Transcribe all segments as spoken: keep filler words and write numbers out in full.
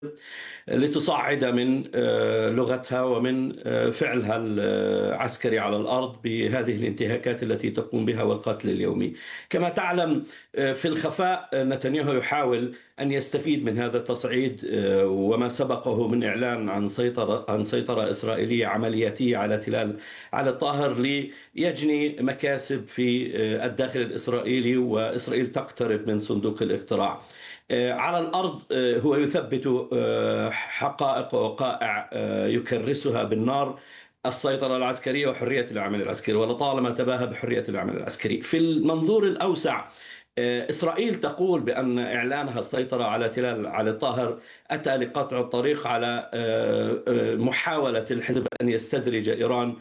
لتصعد من آه، لغتها ومن آه، فعلها العسكري على الأرض بهذه الانتهاكات التي تقوم بها والقتل اليومي. كما تعلم، آه، في الخفاء آه، نتنياهو يحاول أن يستفيد من هذا التصعيد آه، وما سبقه من إعلان عن سيطرة عن سيطرة إسرائيلية عملياتية على تلال على الطاهر ليجني مكاسب في آه، الداخل الإسرائيلي، وإسرائيل تقترب من صندوق الاقتراع. آه، على الأرض آه، هو يثبت آه، حقائق ووقائع آه، يكرسها بالنار: السيطرة العسكرية وحرية العمل العسكري، ولطالما تباهى بحرية العمل العسكري. في المنظور الأوسع، آه، إسرائيل تقول بأن إعلانها السيطرة على تلال على الطاهر أتى لقطع الطريق على آه، آه، محاولة الحزب أن يستدرج إيران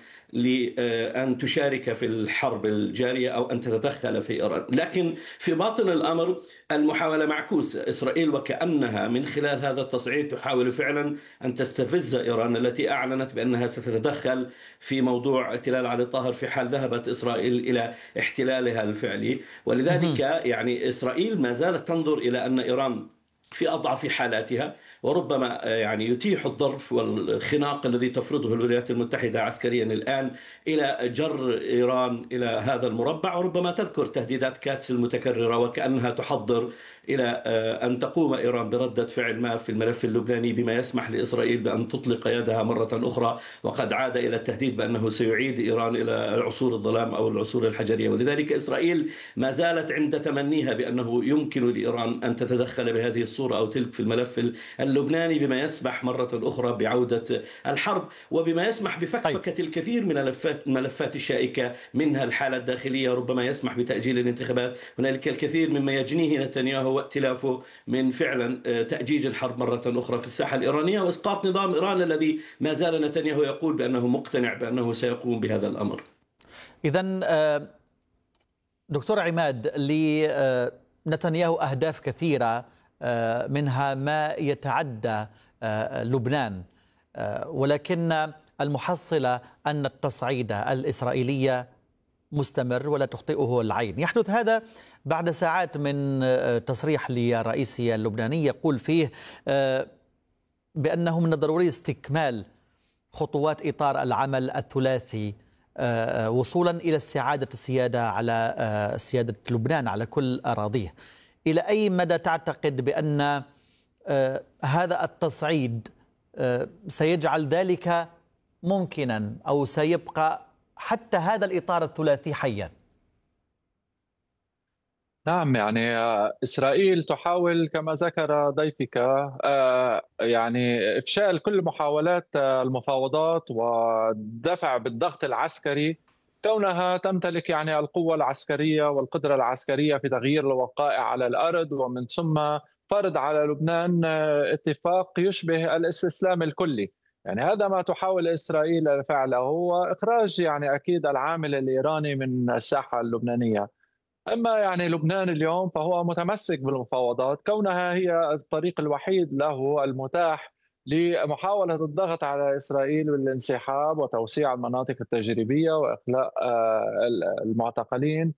لأن تشارك في الحرب الجارية أو أن تتدخل في إيران. لكن في باطن الأمر المحاولة معكوسة. إسرائيل وكأنها من خلال هذا التصعيد تحاول فعلا أن تستفز إيران، التي أعلنت بأنها ستتدخل في موضوع احتلال علي الطاهر في حال ذهبت إسرائيل إلى احتلالها الفعلي. ولذلك مهم. يعني إسرائيل ما زالت تنظر إلى أن إيران في أضعف حالاتها، وربما آه، يعني يتيح الظرف والخناق الذي تفرضه الولايات المتحدة عسكريا الآن إلى جر إيران إلى هذا المربع. وربما تذكر تهديدات كاتس المتكررة وكأنها تحضر إلى آه، أن تقوم إيران بردة فعل ما في الملف اللبناني بما يسمح لإسرائيل بأن تطلق يدها مرة أخرى، وقد عاد إلى التهديد بأنه سيعيد إيران إلى عصور الظلام أو العصور الحجرية. ولذلك إسرائيل ما زالت عند تمنيها بأنه يمكن لإيران أن تتدخل بهذه الصورة أو تلك في الملف اللبناني بما يسمح مرة أخرى بعودة الحرب، وبما يسمح طيب. بفكفكة الكثير من الملفات الملفات الشائكة، منها الحالة الداخلية، ربما يسمح بتأجيل الانتخابات. هنالك الكثير مما يجنيه نتنياهو وائتلافه من فعلا آه، تأجيج الحرب مرة أخرى في الساحة الإيرانية وإسقاط نظام إيران الذي ما زال نتنياهو يقول بأنه مقتنع بأنه سيقوم بهذا الأمر. إذن آه، دكتور عماد، لنتنياهو أهداف كثيرة، آه، منها ما يتعدى آه، لبنان، آه، ولكن المحصلة أن التصعيد الإسرائيلي مستمر ولا تخطئه العين. يحدث هذا بعد ساعات من آه، تصريح للرئيس اللبناني يقول فيه آه، بأنه من الضروري استكمال خطوات إطار العمل الثلاثي، آه، آه، وصولا إلى استعادة السيادة على آه، سيادة لبنان على كل أراضيه. إلى أي مدى تعتقد بأن آه، هذا التصعيد آه، سيجعل ذلك ممكنا، أو سيبقى حتى هذا الإطار الثلاثي حيا؟ نعم، يعني آه، إسرائيل تحاول كما ذكر ضيفك آه، يعني إفشال كل محاولات آه، المفاوضات والدفع بالضغط العسكري، كونها تمتلك يعني القوة العسكرية والقدرة العسكرية في تغيير الوقائع على الأرض، ومن ثم فرض على لبنان آه، اتفاق يشبه الاستسلام الكلي. يعني هذا ما تحاول إسرائيل فعله، هو إخراج يعني أكيد العامل الإيراني من الساحة اللبنانية. أما يعني لبنان اليوم فهو متمسك بالمفاوضات، كونها هي الطريق الوحيد له المتاح لمحاولة الضغط على إسرائيل بالانسحاب وتوسيع المناطق التجريبية وإخلاء آه، المعتقلين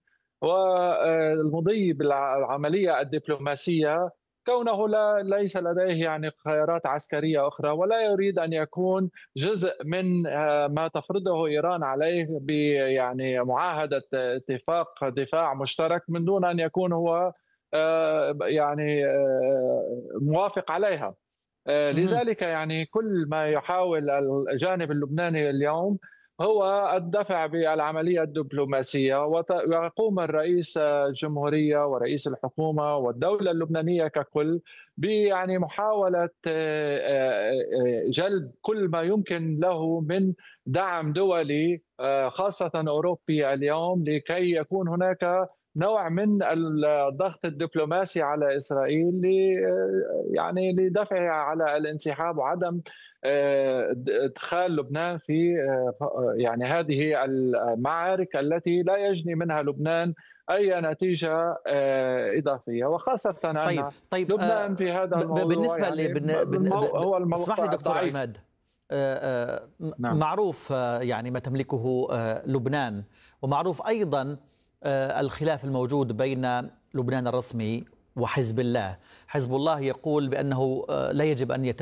والمضي بالعملية الدبلوماسية، كونه لا ليس لديه يعني خيارات عسكرية أخرى، ولا يريد أن يكون جزء من آه، ما تفرضه إيران عليه ب يعني معاهدة اتفاق دفاع مشترك من دون أن يكون هو آه، يعني آه، موافق عليها. آه، مهم. لذلك يعني كل ما يحاول الجانب اللبناني اليوم هو الدفع بالعملية الدبلوماسية، وت- ويقوم الرئيس الجمهورية ورئيس الحكومة والدولة اللبنانية ككل بيعني محاولة آه، آه، آه، جلب كل ما يمكن له من دعم دولي، آه، خاصة أوروبي اليوم، لكي يكون هناك نوع من الضغط الدبلوماسي على إسرائيل ل- يعني لدفعها على الانسحاب وعدم آه، ادخال لبنان في آه، يعني هذه المعارك التي لا يجني منها لبنان اي نتيجه آه، اضافيه، وخاصه طيب. ان طيب. لبنان في هذا ب- ب- الموضوع بالنسبة ل... يعني بن- بن- بالمو... ب- ب- هو اسمح لي الموقع دكتور الضعيف. عماد. آه، آه، م- نعم. معروف آه، يعني ما تملكه آه، لبنان، ومعروف أيضا آه، الخلاف الموجود بين لبنان الرسمي وحزب الله. حزب الله يقول بأنه لا يجب أن يتم